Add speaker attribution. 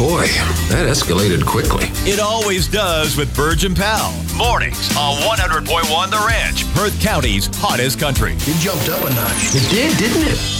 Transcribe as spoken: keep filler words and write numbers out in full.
Speaker 1: Boy, that escalated quickly.
Speaker 2: It always does with Burge and Pal. Mornings on one hundred point one The Ranch, Perth County's hottest country.
Speaker 3: It jumped up a notch.
Speaker 1: It did, didn't it?